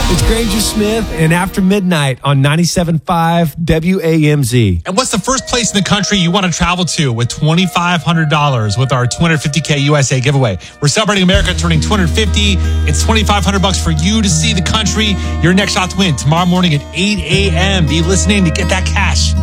It's Granger Smith and After Midnight on 97.5 WAMZ. And what's the first place in the country you want to travel to with $2,500 with our $250K USA giveaway? We're celebrating America turning 250. It's $2,500 for you to see the country. Your next shot to win tomorrow morning at 8 a.m. Be listening to get that cash.